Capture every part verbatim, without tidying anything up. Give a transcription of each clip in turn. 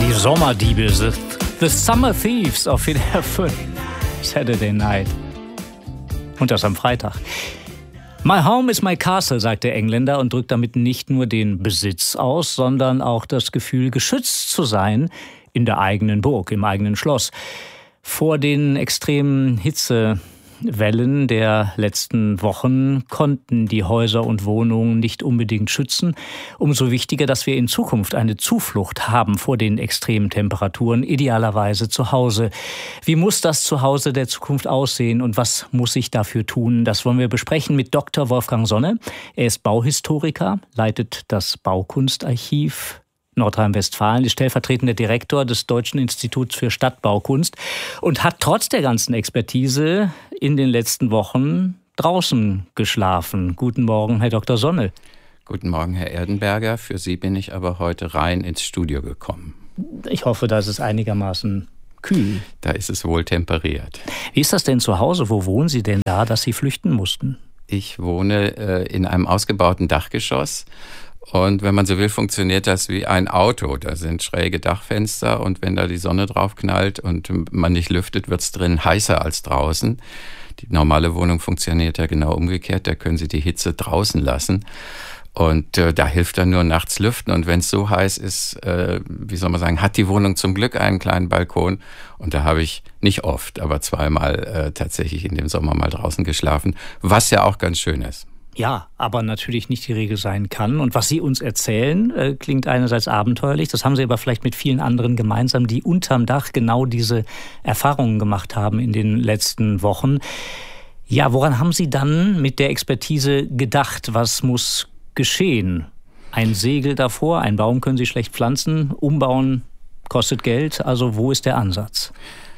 Die Sommerdiebe, the, the Summer Thieves auf W D R fünf. Saturday Night. Und das am Freitag. My home is my castle, sagt der Engländer und drückt damit nicht nur den Besitz aus, sondern auch das Gefühl, geschützt zu sein in der eigenen Burg, im eigenen Schloss. Vor den extremen Hitzewellen der letzten Wochen konnten die Häuser und Wohnungen nicht unbedingt schützen. Umso wichtiger, dass wir in Zukunft eine Zuflucht haben vor den extremen Temperaturen, idealerweise zu Hause. Wie muss das Zuhause der Zukunft aussehen und was muss ich dafür tun? Das wollen wir besprechen mit Doktor Wolfgang Sonne. Er ist Bauhistoriker, leitet das Baukunstarchiv Nordrhein-Westfalen, ist stellvertretender Direktor des Deutschen Instituts für Stadtbaukunst und hat trotz der ganzen Expertise in den letzten Wochen draußen geschlafen. Guten Morgen, Herr Doktor Sonne. Guten Morgen, Herr Erdenberger. Für Sie bin ich aber heute rein ins Studio gekommen. Ich hoffe, da ist es einigermaßen kühl. Da ist es wohl temperiert. Wie ist das denn zu Hause? Wo wohnen Sie denn da, dass Sie flüchten mussten? Ich wohne äh, in einem ausgebauten Dachgeschoss. Und wenn man so will, funktioniert das wie ein Auto. Da sind schräge Dachfenster und wenn da die Sonne drauf knallt und man nicht lüftet, wird es drin heißer als draußen. Die normale Wohnung funktioniert ja genau umgekehrt. Da können Sie die Hitze draußen lassen. Und äh, da hilft dann nur nachts lüften. Und wenn es so heiß ist, äh, wie soll man sagen, hat die Wohnung zum Glück einen kleinen Balkon. Und da habe ich nicht oft, aber zweimal äh, tatsächlich in dem Sommer mal draußen geschlafen, was ja auch ganz schön ist. Ja, aber natürlich nicht die Regel sein kann. Und was Sie uns erzählen, äh, klingt einerseits abenteuerlich. Das haben Sie aber vielleicht mit vielen anderen gemeinsam, die unterm Dach genau diese Erfahrungen gemacht haben in den letzten Wochen. Ja, woran haben Sie dann mit der Expertise gedacht? Was muss geschehen? Ein Segel davor, einen Baum können Sie schlecht pflanzen, umbauen kostet Geld. Also wo ist der Ansatz?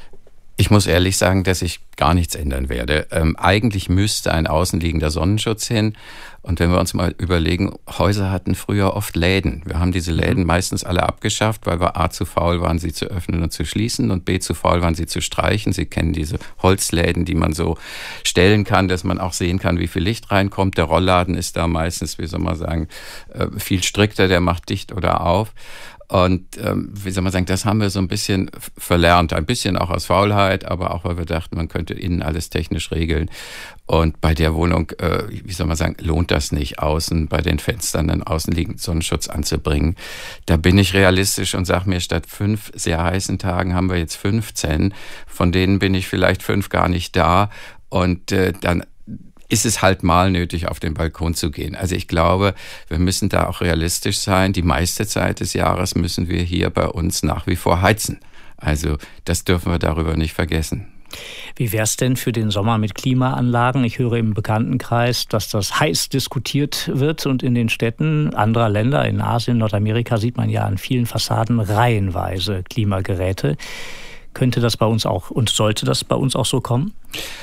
Ich muss ehrlich sagen, dass ich gar nichts ändern werde. Ähm, eigentlich müsste ein außenliegender Sonnenschutz hin. Und wenn wir uns mal überlegen, Häuser hatten früher oft Läden. Wir haben diese Läden meistens alle abgeschafft, weil wir A zu faul waren, sie zu öffnen und zu schließen und B zu faul waren, sie zu streichen. Sie kennen diese Holzläden, die man so stellen kann, dass man auch sehen kann, wie viel Licht reinkommt. Der Rollladen ist da meistens, wie soll man sagen, viel strikter, der macht dicht oder auf. Und ähm, wie soll man sagen, das haben wir so ein bisschen verlernt. Ein bisschen auch aus Faulheit, aber auch, weil wir dachten, man könnte innen alles technisch regeln. Und bei der Wohnung, äh, wie soll man sagen, lohnt das nicht, außen bei den Fenstern einen außenliegenden Sonnenschutz anzubringen. Da bin ich realistisch und sage mir, statt fünf sehr heißen Tagen haben wir jetzt fünfzehn. Von denen bin ich vielleicht fünf gar nicht da. Und äh, dann ist es halt mal nötig, auf den Balkon zu gehen. Also ich glaube, wir müssen da auch realistisch sein. Die meiste Zeit des Jahres müssen wir hier bei uns nach wie vor heizen. Also das dürfen wir darüber nicht vergessen. Wie wäre es denn für den Sommer mit Klimaanlagen? Ich höre im Bekanntenkreis, dass das heiß diskutiert wird und in den Städten anderer Länder, in Asien, Nordamerika, sieht man ja an vielen Fassaden reihenweise Klimageräte. Könnte das bei uns auch und sollte das bei uns auch so kommen?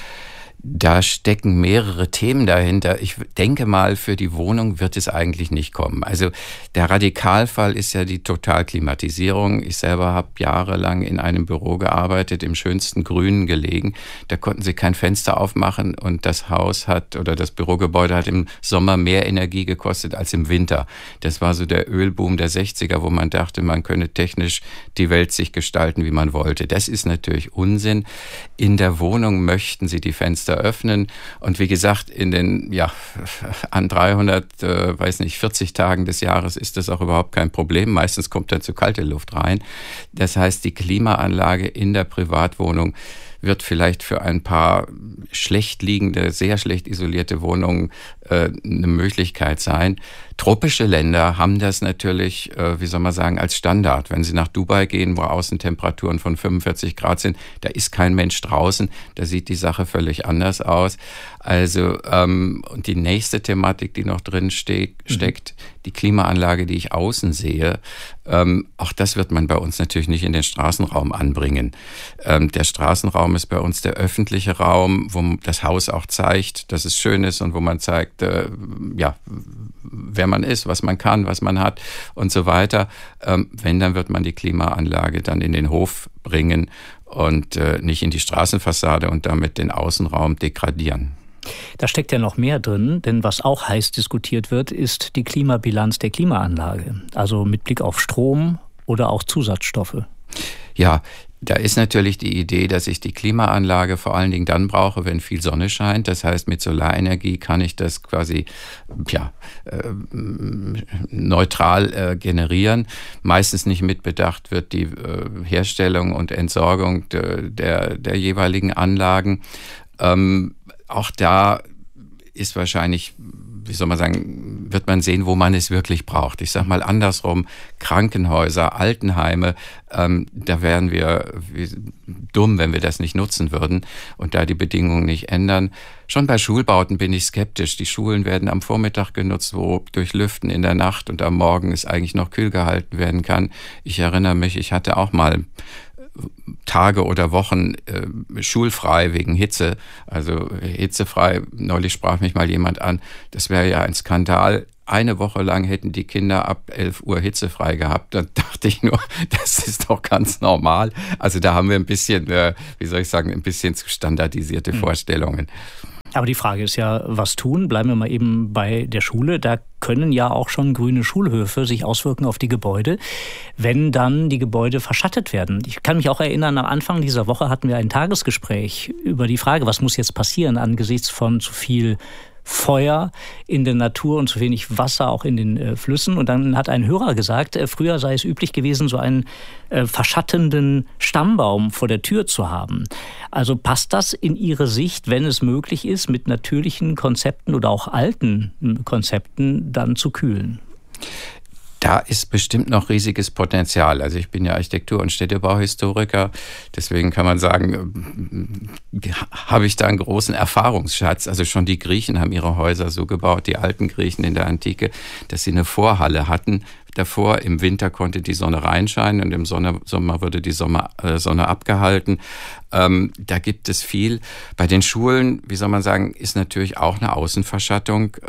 Da stecken mehrere Themen dahinter. Ich denke mal, für die Wohnung wird es eigentlich nicht kommen. Also der Radikalfall ist ja die Totalklimatisierung. Ich selber habe jahrelang in einem Büro gearbeitet, im schönsten Grünen gelegen. Da konnten sie kein Fenster aufmachen und das Haus hat oder das Bürogebäude hat im Sommer mehr Energie gekostet als im Winter. Das war so der Ölboom der sechziger, wo man dachte, man könne technisch die Welt sich gestalten, wie man wollte. Das ist natürlich Unsinn. In der Wohnung möchten sie die Fenster öffnen und wie gesagt, in den ja an dreihundert, äh, weiß nicht, vierzig Tagen des Jahres ist das auch überhaupt kein Problem. Meistens kommt dann zu kalte Luft rein. Das heißt, die Klimaanlage in der Privatwohnung wird vielleicht für ein paar schlecht liegende, sehr schlecht isolierte Wohnungen äh, eine Möglichkeit sein. Tropische Länder haben das natürlich, äh, wie soll man sagen, als Standard. Wenn Sie nach Dubai gehen, wo Außentemperaturen von fünfundvierzig Grad sind, da ist kein Mensch draußen, da sieht die Sache völlig anders aus. Also ähm, und die nächste Thematik, die noch drin ste- steckt, mhm. die Klimaanlage, die ich außen sehe, ähm, auch das wird man bei uns natürlich nicht in den Straßenraum anbringen. Ähm, der Straßenraum ist bei uns der öffentliche Raum, wo das Haus auch zeigt, dass es schön ist und wo man zeigt, äh, ja, wer man ist, was man kann, was man hat und so weiter. Ähm, wenn, dann wird man die Klimaanlage dann in den Hof bringen und äh, nicht in die Straßenfassade und damit den Außenraum degradieren. Da steckt ja noch mehr drin, denn was auch heiß diskutiert wird, ist die Klimabilanz der Klimaanlage. Also mit Blick auf Strom, oder auch Zusatzstoffe? Ja, da ist natürlich die Idee, dass ich die Klimaanlage vor allen Dingen dann brauche, wenn viel Sonne scheint. Das heißt, mit Solarenergie kann ich das quasi ja, äh, neutral äh, generieren. Meistens nicht mitbedacht wird die äh, Herstellung und Entsorgung de, der, der jeweiligen Anlagen. Ähm, auch da ist wahrscheinlich, wie soll man sagen, wird man sehen, wo man es wirklich braucht. Ich sage mal andersrum, Krankenhäuser, Altenheime, ähm, da wären wir dumm, wenn wir das nicht nutzen würden und da die Bedingungen nicht ändern. Schon bei Schulbauten bin ich skeptisch. Die Schulen werden am Vormittag genutzt, wo durch Lüften in der Nacht und am Morgen es eigentlich noch kühl gehalten werden kann. Ich erinnere mich, ich hatte auch mal Tage oder Wochen äh, schulfrei wegen Hitze, also hitzefrei. Neulich sprach mich mal jemand an, das wäre ja ein Skandal. Eine Woche lang hätten die Kinder ab elf Uhr hitzefrei gehabt. Da dachte ich nur, das ist doch ganz normal. Also da haben wir ein bisschen, äh, wie soll ich sagen, ein bisschen zu standardisierte mhm. Vorstellungen. Aber die Frage ist ja, was tun? Bleiben wir mal eben bei der Schule. Da können ja auch schon grüne Schulhöfe sich auswirken auf die Gebäude, wenn dann die Gebäude verschattet werden. Ich kann mich auch erinnern, am Anfang dieser Woche hatten wir ein Tagesgespräch über die Frage, was muss jetzt passieren angesichts von zu viel Feuer in der Natur und zu wenig Wasser auch in den äh, Flüssen. Und dann hat ein Hörer gesagt, äh, früher sei es üblich gewesen, so einen äh, verschattenden Stammbaum vor der Tür zu haben. Also passt das in Ihre Sicht, wenn es möglich ist, mit natürlichen Konzepten oder auch alten Konzepten dann zu kühlen? Da ist bestimmt noch riesiges Potenzial. Also ich bin ja Architektur- und Städtebauhistoriker, deswegen kann man sagen, habe ich da einen großen Erfahrungsschatz. Also schon die Griechen haben ihre Häuser so gebaut, die alten Griechen in der Antike, dass sie eine Vorhalle hatten. Davor im Winter konnte die Sonne reinscheinen und im Sonne, Sommer wurde die Sommer, äh, Sonne abgehalten. Ähm, da gibt es viel. Bei den Schulen, wie soll man sagen, ist natürlich auch eine Außenverschattung,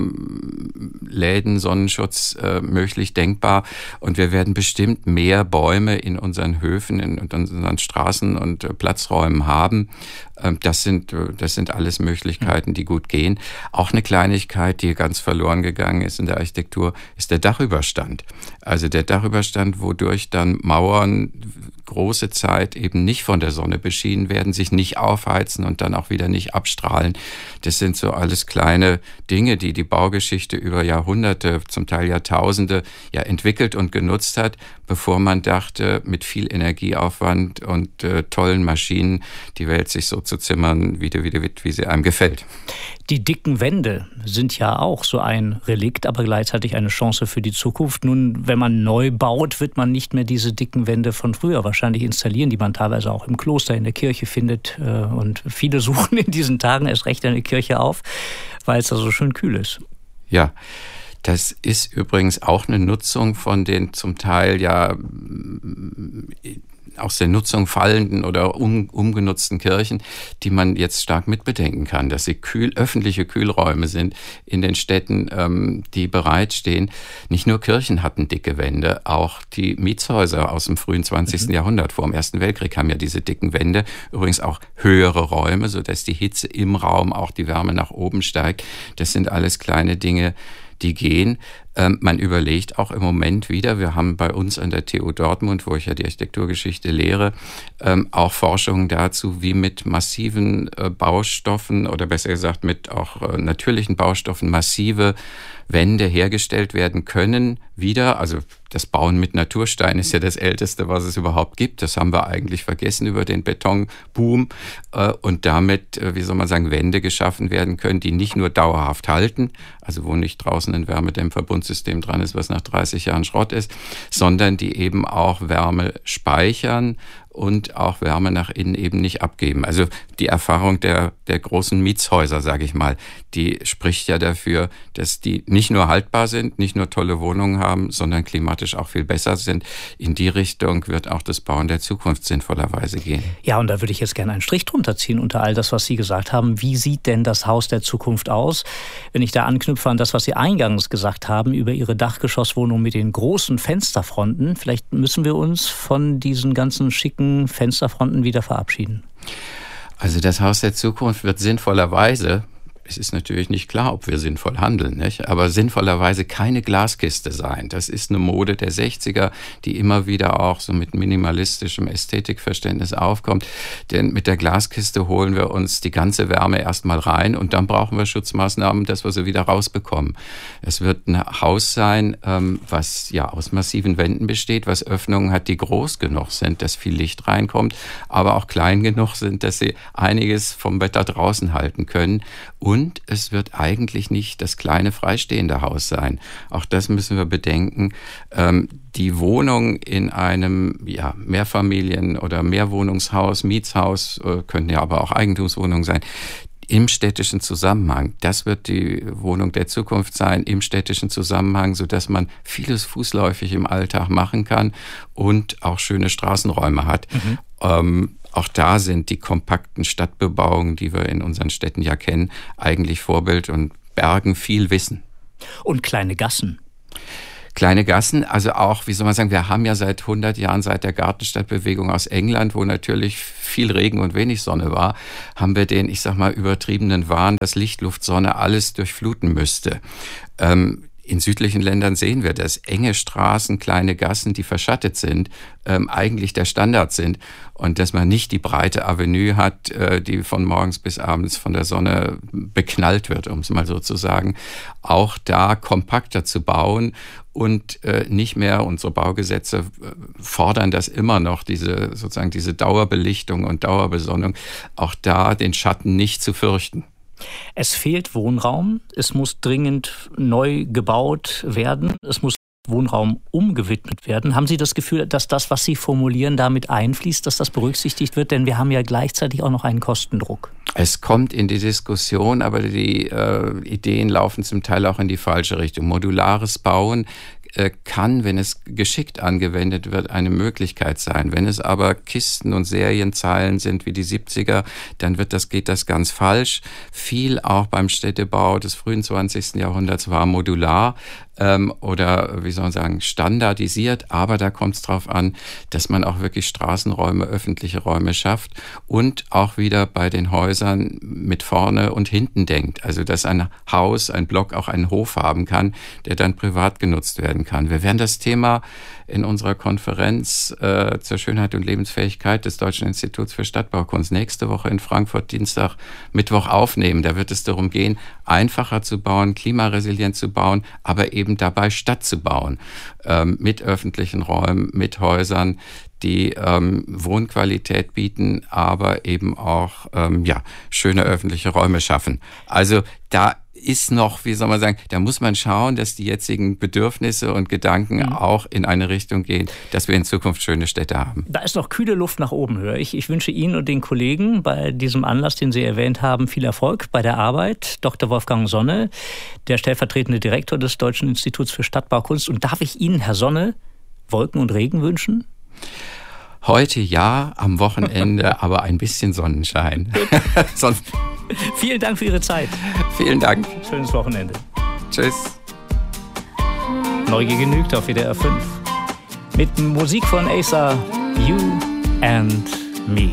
ähm, Läden, Sonnenschutz äh, möglich, denkbar. Und wir werden bestimmt mehr Bäume in unseren Höfen, in unseren Straßen und äh, Platzräumen haben. Ähm, das sind, das sind alles Möglichkeiten, die gut gehen. Auch eine Kleinigkeit, die ganz verloren gegangen ist in der Architektur, ist der Dachüberstand. Also der Dachüberstand, wodurch dann Mauern große Zeit eben nicht von der Sonne beschienen werden, sich nicht aufheizen und dann auch wieder nicht abstrahlen. Das sind so alles kleine Dinge, die die Baugeschichte über Jahrhunderte, zum Teil Jahrtausende ja entwickelt und genutzt hat, bevor man dachte, mit viel Energieaufwand und äh, tollen Maschinen die Welt sich so zu zimmern, wie, wie, wie, wie sie einem gefällt. Die dicken Wände sind ja auch so ein Relikt, aber gleichzeitig eine Chance für die Zukunft. Nun, wenn man neu baut, wird man nicht mehr diese dicken Wände von früher wahrscheinlich installieren, die man teilweise auch im Kloster, in der Kirche findet. Und viele suchen in diesen Tagen erst recht eine Kirche auf, weil es da so schön kühl ist. Ja. Das ist übrigens auch eine Nutzung von den zum Teil ja aus der Nutzung fallenden oder um, umgenutzten Kirchen, die man jetzt stark mitbedenken kann, dass sie kühl, öffentliche Kühlräume sind in den Städten, ähm, die bereitstehen. Nicht nur Kirchen hatten dicke Wände, auch die Mietshäuser aus dem frühen zwanzigsten Mhm. Jahrhundert, vor dem Ersten Weltkrieg, haben ja diese dicken Wände, übrigens auch höhere Räume, sodass die Hitze im Raum, auch die Wärme nach oben steigt. Das sind alles kleine Dinge, die gehen. Ähm, man überlegt auch im Moment wieder, wir haben bei uns an der T U Dortmund, wo ich ja die Architekturgeschichte lehre, ähm, auch Forschungen dazu, wie mit massiven äh, Baustoffen oder besser gesagt mit auch äh, natürlichen Baustoffen massive Wände hergestellt werden können wieder. Also das Bauen mit Naturstein ist ja das Älteste, was es überhaupt gibt. Das haben wir eigentlich vergessen über den Betonboom. Äh, und damit, äh, wie soll man sagen, Wände geschaffen werden können, die nicht nur dauerhaft halten, also wo nicht draußen ein Wärmedämmverbundsystem dran ist, was nach dreißig Jahren Schrott ist, sondern die eben auch Wärme speichern und auch Wärme nach innen eben nicht abgeben. Also die Erfahrung der, der großen Mietshäuser, sage ich mal, die spricht ja dafür, dass die nicht nur haltbar sind, nicht nur tolle Wohnungen haben, sondern klimatisch auch viel besser sind. In die Richtung wird auch das Bauen der Zukunft sinnvollerweise gehen. Ja, und da würde ich jetzt gerne einen Strich drunter ziehen unter all das, was Sie gesagt haben. Wie sieht denn das Haus der Zukunft aus? Wenn ich da anknüpfe an das, was Sie eingangs gesagt haben über Ihre Dachgeschosswohnung mit den großen Fensterfronten, vielleicht müssen wir uns von diesen ganzen schicken Fensterfronten wieder verabschieden. Also das Haus der Zukunft wird sinnvollerweise es ist natürlich nicht klar, ob wir sinnvoll handeln, nicht? Aber sinnvollerweise keine Glaskiste sein. Das ist eine Mode der sechziger, die immer wieder auch so mit minimalistischem Ästhetikverständnis aufkommt. Denn mit der Glaskiste holen wir uns die ganze Wärme erstmal rein und dann brauchen wir Schutzmaßnahmen, dass wir sie wieder rausbekommen. Es wird ein Haus sein, was ja aus massiven Wänden besteht, was Öffnungen hat, die groß genug sind, dass viel Licht reinkommt, aber auch klein genug sind, dass sie einiges vom Wetter draußen halten können. Und es wird eigentlich nicht das kleine freistehende Haus sein. Auch das müssen wir bedenken. Ähm, die Wohnung in einem ja, Mehrfamilien- oder Mehrwohnungshaus, Mietshaus, äh, können ja aber auch Eigentumswohnungen sein, im städtischen Zusammenhang. Das wird die Wohnung der Zukunft sein, im städtischen Zusammenhang, sodass man vieles fußläufig im Alltag machen kann und auch schöne Straßenräume hat. Mhm. Ähm, Auch da sind die kompakten Stadtbebauungen, die wir in unseren Städten ja kennen, eigentlich Vorbild und bergen viel Wissen. Und kleine Gassen. Kleine Gassen, also auch, wie soll man sagen, wir haben ja seit hundert Jahren, seit der Gartenstadtbewegung aus England, wo natürlich viel Regen und wenig Sonne war, haben wir den, ich sag mal, übertriebenen Wahn, dass Licht, Luft, Sonne alles durchfluten müsste. Ähm, In südlichen Ländern sehen wir das. Enge Straßen, kleine Gassen, die verschattet sind, ähm, eigentlich der Standard sind. Und dass man nicht die breite Avenue hat, äh, die von morgens bis abends von der Sonne beknallt wird, um es mal so zu sagen. Auch da kompakter zu bauen und äh, nicht mehr, unsere Baugesetze fordern das immer noch, diese sozusagen diese Dauerbelichtung und Dauerbesonnung, auch da den Schatten nicht zu fürchten. Es fehlt Wohnraum, es muss dringend neu gebaut werden, es muss Wohnraum umgewidmet werden. Haben Sie das Gefühl, dass das, was Sie formulieren, damit einfließt, dass das berücksichtigt wird? Denn wir haben ja gleichzeitig auch noch einen Kostendruck. Es kommt in die Diskussion, aber die äh, Ideen laufen zum Teil auch in die falsche Richtung. Modulares Bauen kann, wenn es geschickt angewendet wird, eine Möglichkeit sein. Wenn es aber Kisten und Serienzeilen sind wie die siebziger, dann wird das, geht das ganz falsch. Viel auch beim Städtebau des frühen zwanzigsten Jahrhunderts war modular ähm, oder, wie soll man sagen, standardisiert. Aber da kommt es darauf an, dass man auch wirklich Straßenräume, öffentliche Räume schafft und auch wieder bei den Häusern mit vorne und hinten denkt. Also, dass ein Haus, ein Block auch einen Hof haben kann, der dann privat genutzt werden kann. Wir werden das Thema in unserer Konferenz äh, zur Schönheit und Lebensfähigkeit des Deutschen Instituts für Stadtbaukunst nächste Woche in Frankfurt, Dienstag, Mittwoch aufnehmen. Da wird es darum gehen, einfacher zu bauen, klimaresilient zu bauen, aber eben dabei Stadt zu bauen, ähm, mit öffentlichen Räumen, mit Häusern, die ähm, Wohnqualität bieten, aber eben auch ähm, ja, schöne öffentliche Räume schaffen. Also da ist noch, wie soll man sagen, da muss man schauen, dass die jetzigen Bedürfnisse und Gedanken mhm. auch in eine Richtung gehen, dass wir in Zukunft schöne Städte haben. Da ist noch kühle Luft nach oben, höre ich. Ich wünsche Ihnen und den Kollegen bei diesem Anlass, den Sie erwähnt haben, viel Erfolg bei der Arbeit. Doktor Wolfgang Sonne, der stellvertretende Direktor des Deutschen Instituts für Stadtbaukunst. Und darf ich Ihnen, Herr Sonne, Wolken und Regen wünschen? Heute ja, am Wochenende aber ein bisschen Sonnenschein. Sonst Vielen Dank für Ihre Zeit. Vielen Dank. Schönes Wochenende. Tschüss. Neugier genügt auf W D R fünf. Mit Musik von Acer, You and Me.